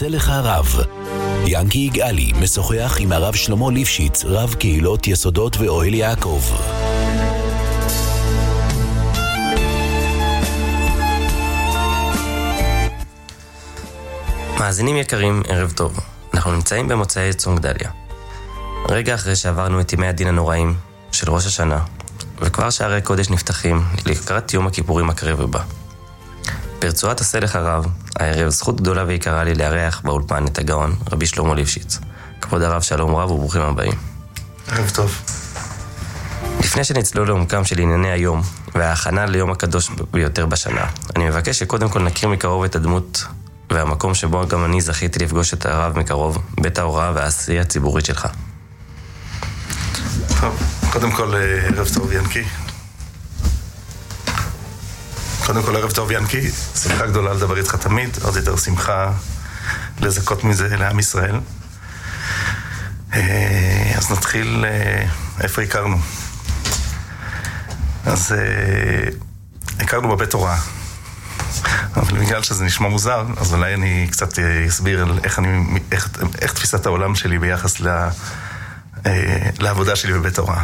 עשה לך רב. ינקי יגאלי משוחח עם הרב שלמה ליפשיץ, רב קהילות יסודות ואוהל יעקב. מאזינים יקרים, ערב טוב. אנחנו נמצאים במוצאי צום גדליה. רגע אחרי שעברנו את ימי הדין הנוראים של ראש השנה, וכבר שערי קודש נפתחים לקראת יום הכיפורים הקרב ובא. ברצועת עשה לך רב, הערב זכות גדולה ויקרה לי לארח באולפן את הגאון רבי שלמה ליפשיץ. כבוד הרב, שלום רב וברוכים הבאים. ערב טוב. לפני שנצלול לעומקם של ענייני היום וההכנה ליום הקדוש ביותר בשנה, אני מבקש שקודם כל נכיר מקרוב את הדמות והמקום שבו גם אני זכיתי לפגוש את הרב מקרוב, בית ההוראה והעשייה הציבורית שלך. טוב, קודם כל ערב טוב ינקי. שמחה גדולה לדבר איתך תמיד, עוד יותר שמחה לזכות מזה לעם ישראל. אז נתחיל איפה הכרנו. אז הכרנו בבית הוראה. אבל בגלל שזה נשמע מוזר, אז אולי אני קצת אסביר איך תפיסת העולם שלי ביחס לעבודה שלי בבית הוראה.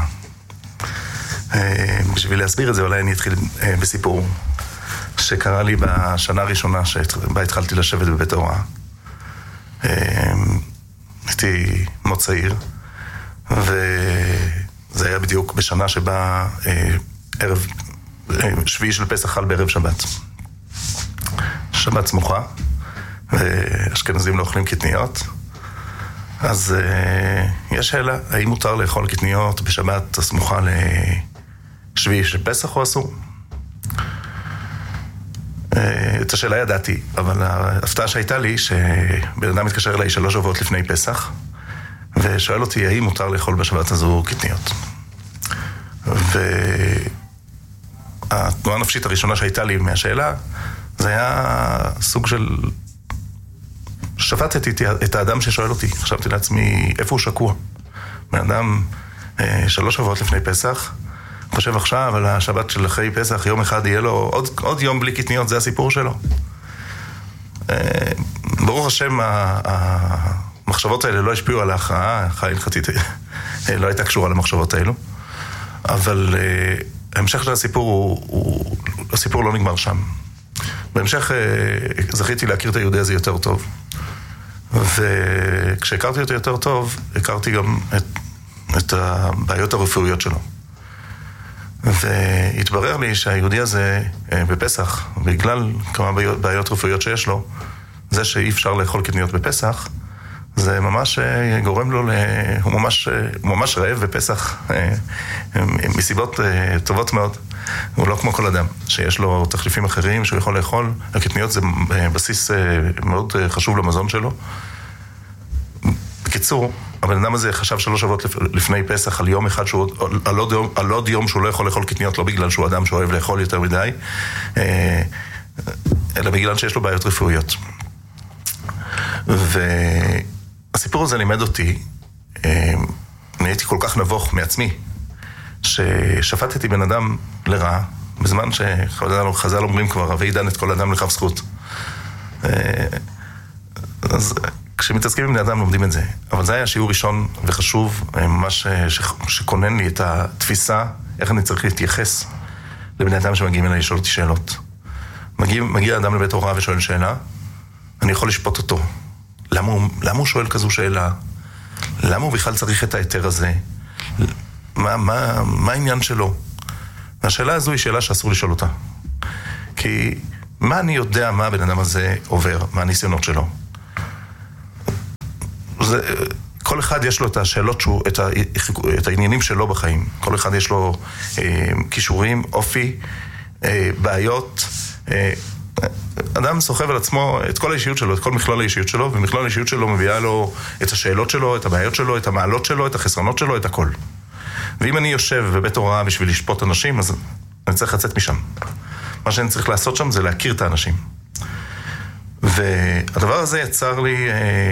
בשביל להסביר את זה, אולי אני אתחיל בסיפור שקרה לי בשנה הראשונה שבה התחלתי לשבת בבית הוראה. הייתי מאוד צעיר, וזה היה בדיוק בשנה שבה ערב שביעי של פסח חל בערב שבת. שבת סמוכה, ואשכנזים לא אוכלים קטניות. אז יש שאלה, האם מותר לאכול קטניות בשבת הסמוכה לשביעי של פסח או אסור? את השאלה ידעתי, אבל ההפתעה שהייתה לי שבן אדם מתקשר אליי 3 שבועות לפני פסח, ושואל אותי האם מותר לאכול בשבת הזו קטניות. והתנועה הנפשית הראשונה שהייתה לי מהשאלה, זה היה סוג של... שפטתי את האדם ששואל אותי. חשבתי לעצמי, איפה הוא שקוע? בן אדם 3 שבועות לפני פסח, חושב עכשיו על השבת של אחרי פסח, יום אחד יהיה לו עוד יום בלי קטניות, זה הסיפור שלו. ברוך השם, המחשבות האלה לא השפיעו על ההכרעה, ההכרעה ההלכתית לא הייתה קשורה למחשבות האלו. אבל ההמשך של הסיפור לא נגמר שם. בהמשך זכיתי להכיר את היהודי הזה יותר טוב. וכשהכרתי אותו יותר טוב, הכרתי גם את הבעיות הרפואיות שלו. והתברר לי שהיהודי הזה בפסח, בגלל כמה בעיות רפואיות שיש לו, זה שאי אפשר לאכול קטניות בפסח, זה ממש גורם לו, הוא ממש רעב בפסח, מסיבות טובות מאוד. הוא לא כמו כל אדם, שיש לו תחליפים אחרים שהוא יכול לאכול. הקטניות זה בסיס מאוד חשוב למזון שלו. בקיצור, הבן אדם הזה חשב 3 שבועות לפני פסח על יום אחד, על עוד יום שהוא לא יכול לאכול קטניות, לא בגלל שהוא אדם שאוהב לאכול יותר מדי, אלא בגלל שיש לו בעיות רפואיות. והסיפור הזה לימד אותי, אני הייתי כל כך נבוך מעצמי, ששפטתי בן אדם לרעה, בזמן שחז"ל אומרים כבר, הווי דן את כל אדם לכף זכות. אז כשמתעסקים עם בני אדם לומדים את זה. אבל זה היה שיעור ראשון וחשוב, ממש שכונן לי את התפיסה, איך אני צריך להתייחס לבני אדם שמגיעים אליי לשאול אותי שאלות. מגיע אדם לבית הוראה ושואל שאלה, אני יכול לשפוט אותו. למה הוא שואל כזו שאלה? למה הוא בכלל צריך את היתר הזה? מה העניין שלו? והשאלה הזו היא שאלה שאסור לשאול אותה. כי מה אני יודע מה הבן אדם הזה עובר, מה הניסיונות שלו? כל אחד יש לו את השאלות, את העניינים שלו בחיים. כל אחד יש לו כישורים, אופי, בעיות. אדם סוחב על עצמו את כל האישיות שלו, את כל מכלול האישיות שלו, ומכלול האישיות שלו מביאה לו את השאלות שלו, את הבעיות שלו, את המעלות שלו, את החסרונות שלו, את הכל. ואם אני יושב בבית הוראה בשביל לשפוט אנשים, אז אני צריך לצאת משם. מה שאני צריך לעשות שם זה להכיר את האנשים. והדבר הזה יצר לי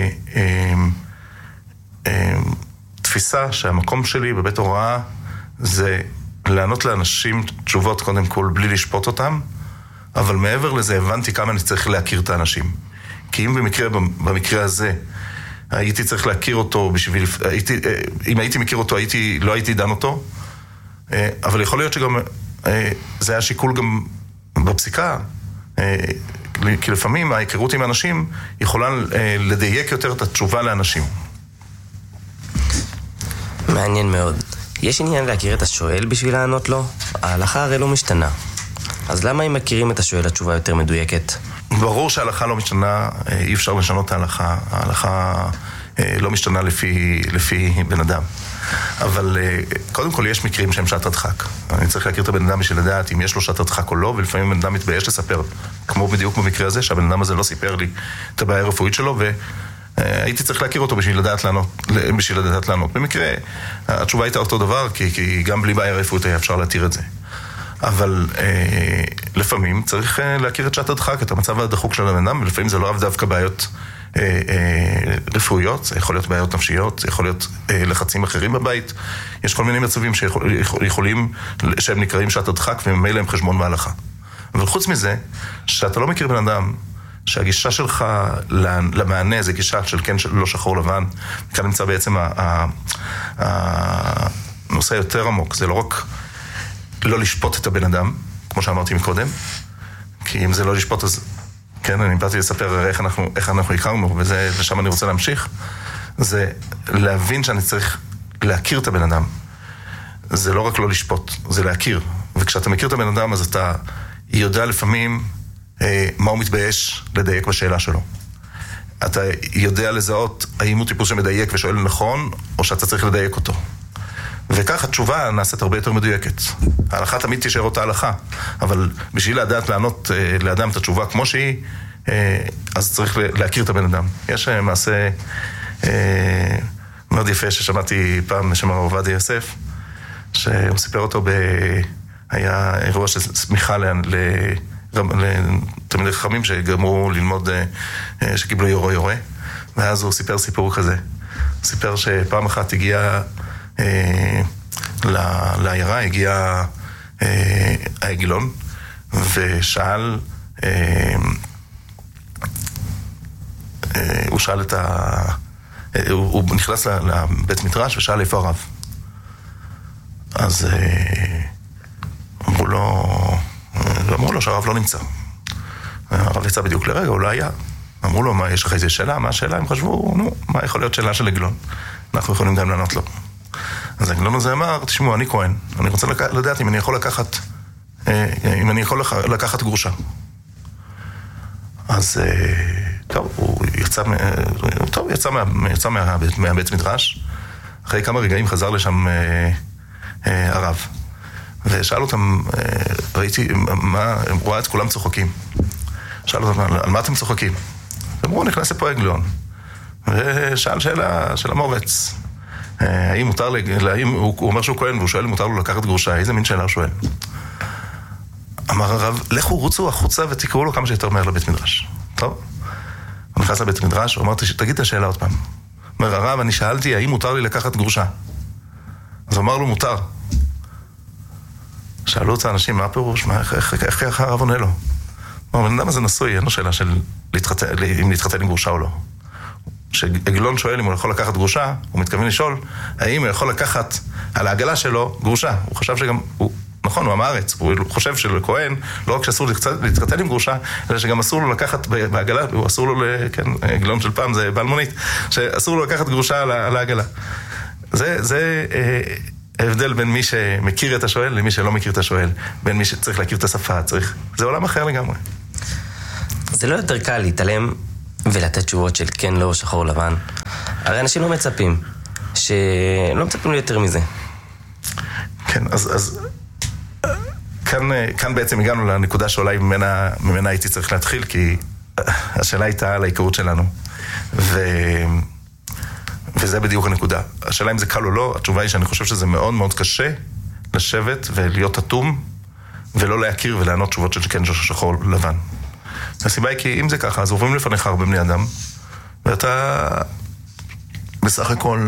תפיסה שהמקום שלי בבית הוראה זה לענות לאנשים תשובות קודם כל בלי לשפוט אותם, אבל מעבר לזה הבנתי כמה אני צריך להכיר את האנשים. כי אם במקרה הזה הייתי צריך להכיר אותו אם הייתי מכיר אותו, לא הייתי דן אותו, אבל יכול להיות שגם זה היה שיקול גם בפסיקה, כי לפעמים ההיכרות עם אנשים יכולה לדייק יותר את התשובה לאנשים. מעניין מאוד. יש עניין להכיר את השואל בשביל לענות לו? ההלכה הרי לא משתנה. אז למה אם מכירים את השואל התשובה יותר מדויקת? ברור שההלכה לא משתנה, אי אפשר לשנות את ההלכה. ההלכה לא משתנה לפי בן אדם. אבל קודם כל יש מקרים שהם שעת הדחק. אני צריך להכיר את הבן אדם בשביל לדעת אם יש לו שעת הדחק או לא, ולפעמים בן אדם מתבייש לספר. כמו בדיוק במקרה הזה, שהבן אדם הזה לא סיפר לי את הבעיה הרפואית שלו, והייתי צריך להכיר אותו בשביל לדעת לענות. במקרה, התשובה הייתה אותו דבר, כי גם בלי בעיה רפואית היה אפשר להתיר את זה. אבל לפעמים צריך להכיר את שעת הדחק, את המצב הדחוק של הבן אדם, ולפעמים זה לא אף דווקא בעיות רפואיות, זה יכול להיות בעיות נפשיות, זה יכול להיות לחצים אחרים בבית. יש כל מיני מצבים שהם נקראים שעת הדחק, וממילא הם חשבון בהלכה. אבל חוץ מזה, שאתה לא מכיר בן אדם, שהגישה שלך למענה זה גישה של כן לא שחור לבן, כאן נמצא בעצם הנושא יותר עמוק, זה לא רק לא לשפוט את הבן אדם, כמו שאמרתי מקודם, כי אם זה לא לשפוט אז כן, אני באתי לספר איך אנחנו הכרנו, ושם אני רוצה להמשיך, זה להבין שאני צריך להכיר את הבן אדם. זה לא רק לא לשפוט, זה להכיר. וכשאתה מכיר את הבן אדם, אז אתה יודע לפעמים מה הוא מתבייש לדייק בשאלה שלו. אתה יודע לזהות האם הוא טיפוס שמדייק ושואל נכון, או שאתה צריך לדייק אותו. וכך התשובה נעשית הרבה יותר מדויקת. ההלכה תמיד תישאר אותה הלכה, אבל בשביל לדעת לענות לאדם את התשובה כמו שהיא, אז צריך להכיר את הבן אדם. יש מעשה מאוד יפה ששמעתי פעם בשם הרב עובדיה יוסף, שהוא סיפר אותו היה אירוע של סמיכה לתלמידי חכמים שגמרו ללמוד, שקיבלו יורה, ואז הוא סיפר סיפור כזה. הוא סיפר שפעם אחת הגיע לעיירה, הגיע העגלון ושאל, הוא שאל הוא נכנס לבית מדרש ושאל איפה הרב. אז אמרו לו שהרב לא נמצא. הרב יצא בדיוק לרגע, הוא לא היה. אמרו לו, מה, יש לך איזה שאלה? מה השאלה? הם חשבו, מה יכול להיות שאלה של עגלון? אנחנו יכולים גם לענות לו. אז העגלון הזה אמר, תשמעו, אני כהן. אני רוצה לדעת אם אני יכול לקחת גרושה. אז טוב, הוא יצא מהבית מדרש. אחרי כמה רגעים חזר לשם הרב. ושאל אותם, ראיתי, הם רואה את כולם צוחקים. שאל אותם, על מה אתם צוחקים? אמרו, נכנס לפה עגלון. ושאל שאלה של המורץ. האם מותר, הוא אומר שהוא כהן, והוא שואל אם מותר לו לקחת גרושה, איזה מין שאלה הוא שואל? אמר הרב, לכו רוצו החוצה ותקראו לו כמה שיותר מהר לבית מדרש. טוב? הוא נכנס לבית מדרש, הוא אמר, תגיד את השאלה עוד פעם. אומר הרב, אני שאלתי, האם מותר לי לקחת גרושה? אז הוא אמר לו, מותר. שאלו את האנשים, מה הפירוש? איך הרב עונה לו? הוא אומר, למה זה נשוי? אין לו שאלה של אם להתחתן עם גרושה או לא. כשעגלון שואל אם הוא יכול לקחת גרושה, הוא מתכוון לשאול, האם הוא יכול לקחת על העגלה שלו גרושה. הוא חשב שגם, נכון, הוא המארץ, הוא חושב שלכהן, לא רק שאסור להתחתן עם גרושה, אלא שגם אסור לו לקחת בעגלה, הוא אסור לו, כן, עגלון של פעם זה בעל מונית, שאסור לו לקחת גרושה על העגלה. זה ההבדל בין מי שמכיר את השואל למי שלא מכיר את השואל, בין מי שצריך להכיר את השפה, זה עולם אחר לגמרי. זה לא יותר קל להתעלם ולתת תשובות של כן, לא, שחור, לבן. הרי אנשים לא מצפים, שלא מצפים לי יותר מזה. כן, אז כאן בעצם הגענו לנקודה שאולי ממנה הייתי צריך להתחיל, כי השאלה הייתה על ההיכרות שלנו. וזה בדיוק הנקודה. השאלה אם זה קל או לא, התשובה היא שאני חושב שזה מאוד מאוד קשה לשבת ולהיות אטום, ולא להכיר ולענות תשובות של כן, שחור, לבן. הסיבה היא כי אם זה ככה, אז עוברים לפניך הרבה בני אדם, ואתה בסך הכל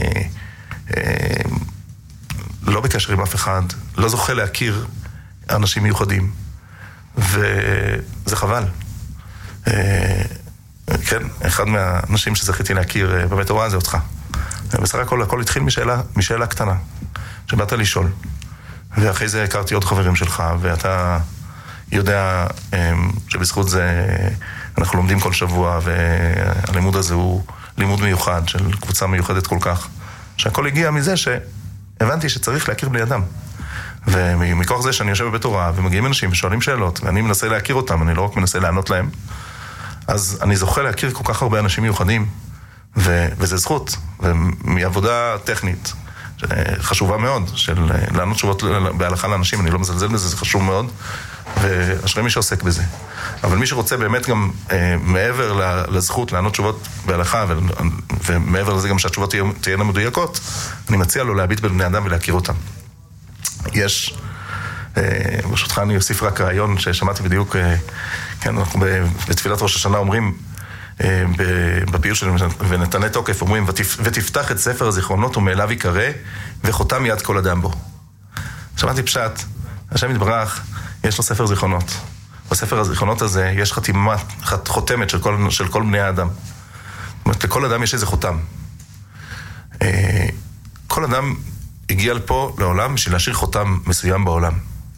לא בקשר עם אף אחד, לא זוכה להכיר אנשים מיוחדים, וזה חבל. כן, אחד מהאנשים שזכיתי להכיר בבית הוראה זה אותך. בסך הכל התחיל משאלה קטנה, שבאת לשאול. ואחרי זה הכרתי עוד חברים שלך, ואתה יודע שבזכות זה אנחנו לומדים כל שבוע, והלימוד הזה הוא לימוד מיוחד של קבוצה מיוחדת כל כך, שהכל הגיע מזה שהבנתי שצריך להכיר בני אדם. ומכוח זה שאני יושב בבית הוראה, ומגיעים אנשים ושואלים שאלות, ואני מנסה להכיר אותם, אני לא רק מנסה לענות להם, אז אני זוכה להכיר כל כך הרבה אנשים מיוחדים, וזה זכות, ומעבודה טכנית, חשובה מאוד, של לענות תשובות בהלכה לאנשים, אני לא מזלזל בזה, זה חשוב מאוד, ואשרי מי שעוסק בזה. אבל מי שרוצה באמת גם מעבר לזכות לענות תשובות בהלכה, ומעבר לזה גם שהתשובות תהיינה מדויקות, אני מציע לו להביט בבני אדם ולהכיר אותם. יש, ברשותך אני אוסיף רק רעיון ששמעתי בדיוק, כן, אנחנו בתפילת ראש השנה אומרים, בפיוט שלנו ונתנה תוקף אומרים ותפתח את ספר הזיכרונות ומאליו יקרא וחותם יד כל אדם בו. שמעתי פשט, השם יתברך יש לו ספר זיכרונות, בספר הזיכרונות הזה יש חותמת של כל בני האדם. זאת אומרת, לכל אדם יש איזה חותם. כל אדם הגיע לפה לעולם בשביל להשאיר חותם מסוים בעולם,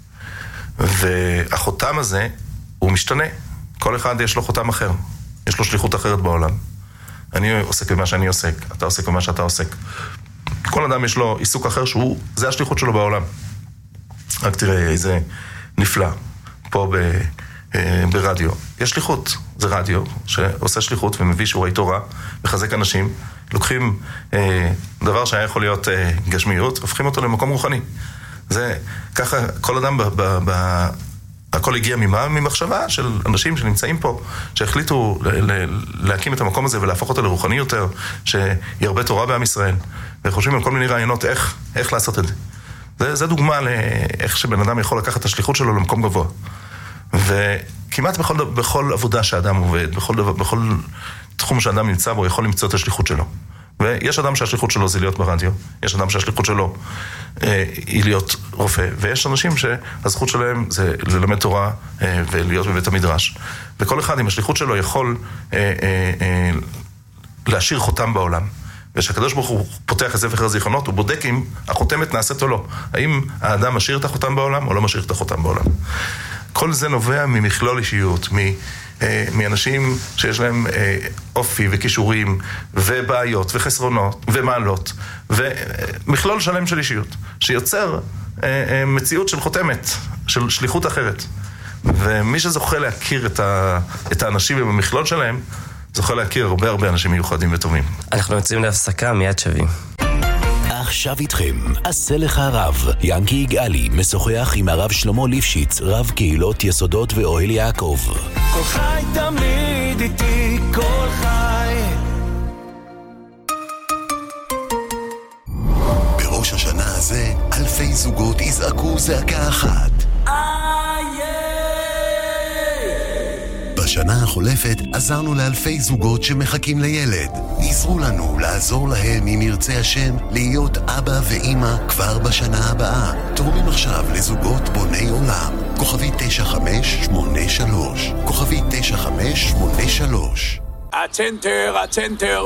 והחותם הזה הוא משתנה, כל אחד יש לו חותם אחר, יש לו שליחות אחרת בעולם. אני עוסק במה שאני עוסק, אתה עוסק במה שאתה עוסק. כל אדם יש לו עיסוק אחר זה השליחות שלו בעולם. רק תראה איזה נפלא, פה ברדיו. יש שליחות, זה רדיו שעושה שליחות ומביא שיעורי תורה, מחזק אנשים, לוקחים דבר שהיה יכול להיות גשמיות, הופכים אותו למקום רוחני. זה ככה כל אדם הכל הגיע ממחשבה של אנשים שנמצאים פה, שהחליטו להקים את המקום הזה ולהפוך אותו לרוחני יותר, שירבה תורה בעם ישראל, וחושבים על כל מיני רעיונות איך לעשות את זה. זה דוגמה לאיך שבן אדם יכול לקחת את השליחות שלו למקום גבוה. וכמעט בכל עבודה שאדם עובד, בכל תחום שאדם נמצא בו, יכול למצוא את השליחות שלו. ויש אדם שהשליחות שלו זה להיות ברדיו, יש אדם שהשליחות שלו היא להיות רופא, ויש אנשים שהזכות שלהם זה ללמד תורה ולהיות בבית המדרש. וכל אחד עם השליחות שלו יכול להשאיר חותם בעולם. ושהקדוש ברוך הוא פותח את ספר הזיכרונות, הוא בודק אם החותמת נעשית או לא. האם האדם משאיר את החותם בעולם או לא משאיר את החותם בעולם. כל זה נובע ממכלול אישיות, מאנשים שיש להם אופי וכישורים ובעיות וחסרונות ומעלות ומכלול שלם של אישיות שיוצר מציאות של חותמת, של שליחות אחרת. ומי שזוכה להכיר את האנשים במכלול שלהם זוכה להכיר הרבה אנשים מיוחדים וטובים. אנחנו יוצאים להפסקה, מיד שווים. עכשיו איתכם, עשה לך רב. ינקי יגאלי משוחח עם הרב שלמה ליפשיץ, רב קהילות יסודות ואוהל יעקב. כל חי תמיד איתי, כל חי. בראש השנה הזה, אלפי זוגות יזעקו זעקה אחת. בשנה החולפת עזרנו לאלפי זוגות שמחכים לילד. עזרו לנו לעזור להם אם ירצה השם להיות אבא ואמא כבר בשנה הבאה. תורמים עכשיו לזוגות בוני עולם. כוכבי 9583. כוכבי 9583. הצנטר.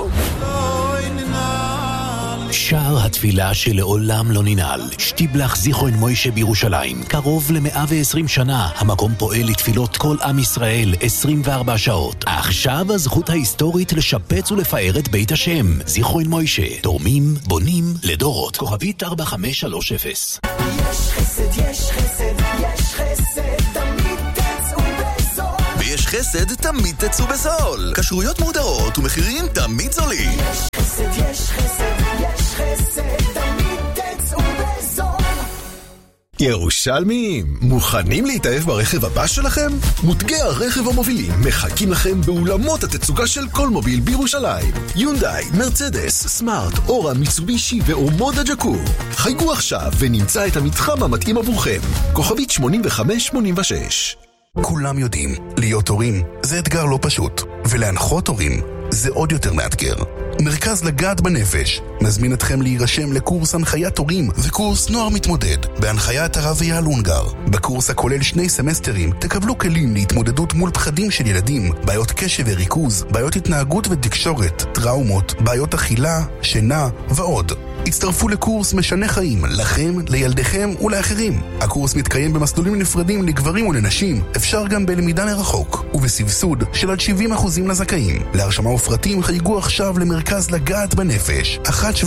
שער התפילה שלעולם לא ננעל, שטיבלח זיכרון מוישה בירושלים, קרוב ל-120 שנה, המקום פועל לתפילות כל עם ישראל 24 שעות. עכשיו הזכות ההיסטורית לשפץ ולפאר את בית השם. זיכרון מוישה, תורמים, בונים, לדורות. כוכבית 4530. יש חסד, יש חסד, יש חסד, תמיד תצאו בזול. ויש חסד תמיד תצאו בזול. כשרויות מודרות ומחירים תמיד זולים. יש חסד, יש חסד, יש חסד, תמיד תצאו בזול. ירושלמים, מוכנים להתאהב ברכב הבא שלכם? מותגי הרכב המובילים מחכים לכם באולמות התצוגה של כל מוביל בירושלים. יונדאי, מרצדס, סמארט, אורה, מיצובישי ואומודה ג'קור. חייגו עכשיו ונמצא את המתחם המתאים עבורכם. כוכבית 8586. כולם יודעים, להיות הורים זה אתגר לא פשוט, ולהנחות הורים זה עוד יותר מאתגר. מרכז לגעת בנפש מזמין אתכם להירשם לקורס הנחיית הורים וקורס נוער מתמודד בהנחיית הרב אייל אונגר. בקורס הכולל 2 סמסטרים תקבלו כלים להתמודדות מול פחדים של ילדים, בעיות קשב וריכוז, בעיות התנהגות ותקשורת, טראומות, בעיות אכילה, שינה ועוד. הצטרפו לקורס משנה חיים לכם, לילדיכם ולאחרים. הקורס מתקיים במסלולים נפרדים לגברים ולנשים, אפשר גם בלמידה מרחוק, ובסבסוד של עד 70% לזכאים. להרשמה ופרטים חייגו עכשיו למרכז לגעת בנפש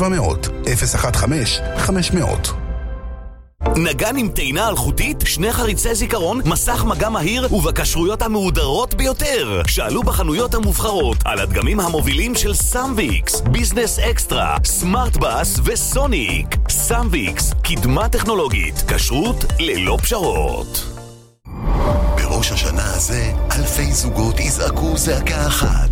1-700-015-500. נגן עם טעינה אלחוטית, 2 חריצי זיכרון, מסך מגע מהיר ובקשרויות המהודרות ביותר. שאלו בחנויות המובחרות על הדגמים המובילים של סמביקס, ביזנס אקסטרה, סמארט בס וסוניק. סמביקס, קדמה טכנולוגית, כשרות ללא פשרות. בראש השנה הזה, אלפי זוגות יזעקו זעקה אחת.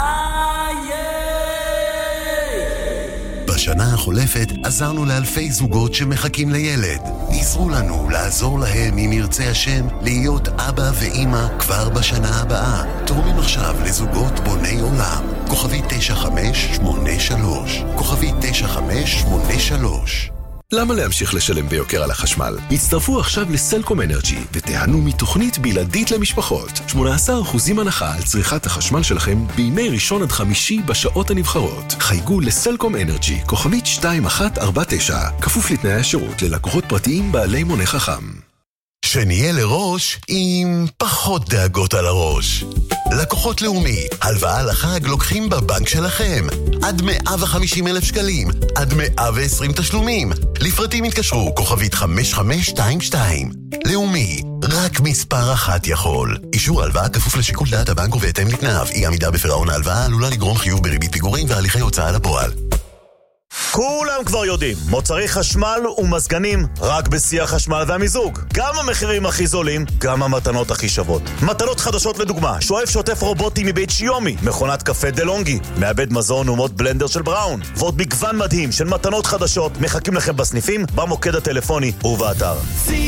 בשנה החולפת עזרנו לאלפי זוגות שמחכים לילד. עזרו לנו לעזור להם אם ירצה השם להיות אבא ואמא כבר בשנה הבאה. תורמים עכשיו לזוגות בוני עולם. כוכבי 9583. כוכבי 9583. למה להמשיך לשלם ביוקר על החשמל? הצטרפו עכשיו לסלקום אנרג'י ותיהנו מתוכנית בלעדית למשפחות. 18% הנחה על צריכת החשמל שלכם בימי ראשון עד חמישי בשעות הנבחרות. חייגו לסלקום אנרג'י, כוכבית 2149, כפוף לתנאי השירות ללקוחות פרטיים בעלי מונה חכם. שנהיה לראש עם פחות דאגות על הראש. לקוחות לאומי, הלוואה לחג לוקחים בבנק שלכם. עד 150,000 שקלים, עד 120 תשלומים. לפרטים התקשרו, כוכבית 5522. לאומי, רק מספר אחת יכול. אישור הלוואה כפוף לשיקול דעת הבנק ובהתאם לתנאיו. אי עמידה בפירעון ההלוואה עלולה לגרום חיוב בריבית פיגורים והליכי הוצאה לפועל. כולם כבר יודעים, מוצרי חשמל ומזגנים רק בשיא החשמל והמיזוג. גם המחירים הכי זולים, גם המתנות הכי שוות. מתנות חדשות לדוגמה, שואף שוטף רובוטי מבית שיומי, מכונת קפה דלונגי, מעבד מזון ומוד בלנדר של בראון, ועוד מגוון מדהים של מתנות חדשות מחכים לכם בסניפים, במוקד הטלפוני ובאתר.